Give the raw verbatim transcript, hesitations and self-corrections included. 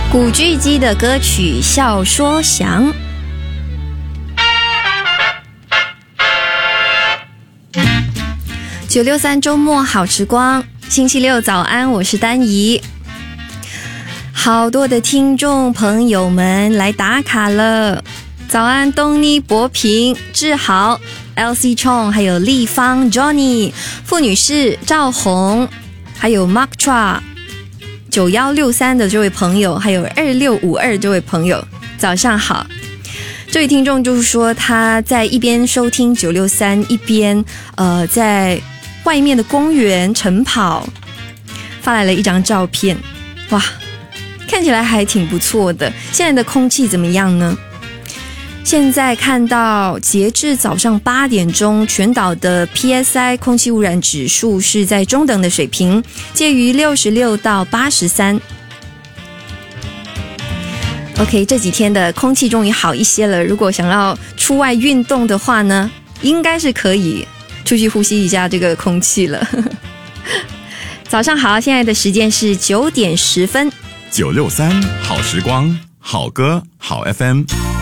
古巨基的歌曲《笑说祥》。九六三周末好时光，星期六早安，我是丹怡。好多的听众朋友们来打卡了，早安东尼、博平、志豪、L C Chong， 还有立方、Johnny、傅女士、赵红，还有 Mark Chua、九一六三的这位朋友，还有二六五二这位朋友，早上好。这位听众就是说他在一边收听九六三，一边呃在外面的公园晨跑，发来了一张照片，哇，看起来还挺不错的。现在的空气怎么样呢？现在看到截至早上八点钟，全岛的 P S I 空气污染指数是在中等的水平，介于六十六到八十三。OK， 这几天的空气终于好一些了，如果想要出外运动的话呢，应该是可以出去呼吸一下这个空气了。早上好，现在的时间是九点十分。 九六三好时光，好歌好 F M。